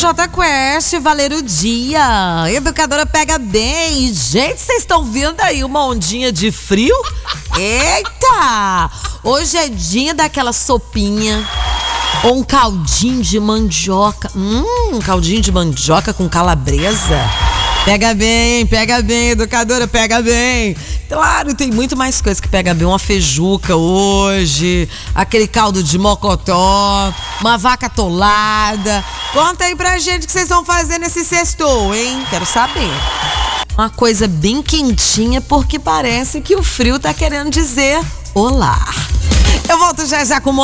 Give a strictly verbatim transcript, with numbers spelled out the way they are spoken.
Jota Quest, Valer o Dia, Educadora Pega Bem. Gente, vocês estão vendo aí uma ondinha de frio? Eita! Hoje é dia daquela sopinha ou um caldinho de mandioca. Hum, um caldinho de mandioca com calabresa. Pega bem, pega bem, educadora, pega bem. Claro, tem muito mais coisa que pega bem. Uma feijuca hoje, aquele caldo de mocotó, uma vaca atolada. Conta aí pra gente o que vocês vão fazer nesse sextou, hein? Quero saber. Uma coisa bem quentinha, porque parece que o frio tá querendo dizer olá. Eu volto já já com